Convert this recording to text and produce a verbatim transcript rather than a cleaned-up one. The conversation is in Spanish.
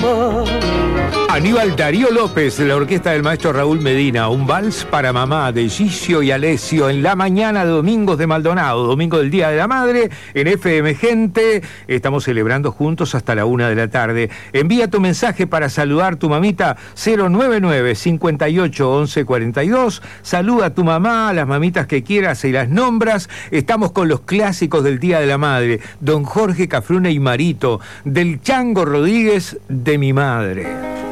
Aníbal Darío López, la orquesta del maestro Raúl Medina, un vals para mamá de Gigio y Alessio en la mañana de Domingos de Maldonado, domingo del Día de la Madre, en F M Gente. Estamos celebrando juntos hasta la una de la tarde. Envía tu mensaje para saludar a tu mamita, cero nueve nueve, cincuenta y ocho, once cuarenta y dos. Saluda a tu mamá, a las mamitas que quieras y las nombras. Estamos con los clásicos del Día de la Madre, Don Jorge Cafrune y Marito, del Chango Rodríguez, de mi madre.